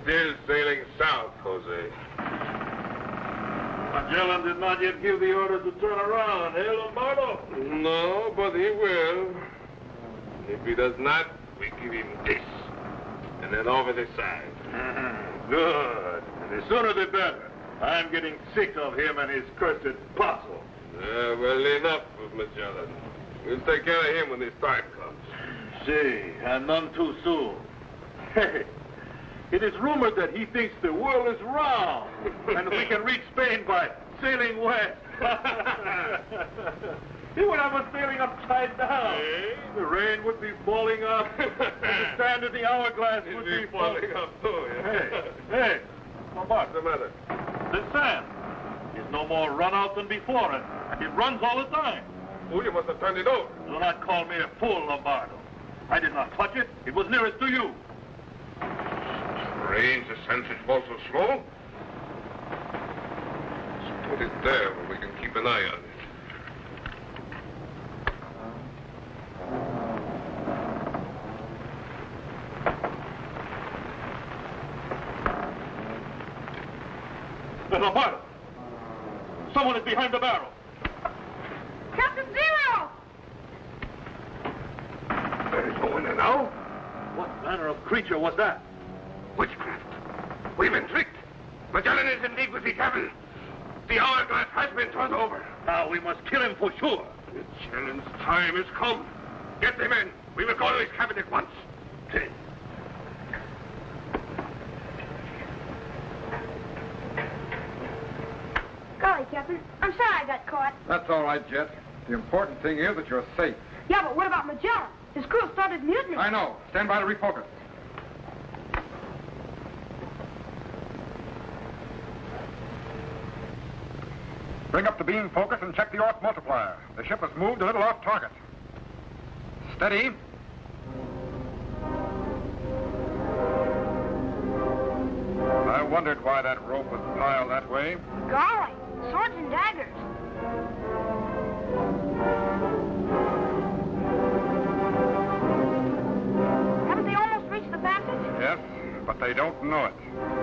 still sailing south, Jose. Magellan did not yet give the order to turn around, eh, Lombardo? No, but he will. If he does not, we give him this. And then over the side. Good. And the sooner the better. I'm getting sick of him and his cursed puzzle. Well, enough of Magellan. We'll take care of him when his time comes. See, and none too soon. Hey, it is rumored that he thinks the world is round, and we can reach Spain by sailing west. He would have us sailing upside down. Hey? The rain would be falling up, and the sand in the hourglass would be falling up, too. Hey, What's the matter? the sand is no more run out than before, and it runs all the time. Oh, you must have turned it over. Do not call me a fool, Lombardo. I did not touch it. It was nearest to you. Strange, the sand should fall so slow. Let's put it there where we can keep an eye on it. Lombardo! Someone is behind the barrel. Captain Zero! There is no one there now. What manner of creature was that? Witchcraft. We've been tricked. Magellan is in league with the devil. The hourglass has been turned over. Now we must kill him for sure. Magellan's time has come. Get the men. We will go to his cabin at once. Golly, Captain, I'm sorry I got caught. That's all right, Jet. The important thing is that you're safe. Yeah, but what about Magellan? His crew started mutiny. I know. Stand by to refocus. Bring up the beam focus and check the Orth multiplier. The ship has moved a little off target. Steady. I wondered why that rope was piled that way. Golly, swords and daggers. Haven't they almost reached the passage? Yes, but they don't know it.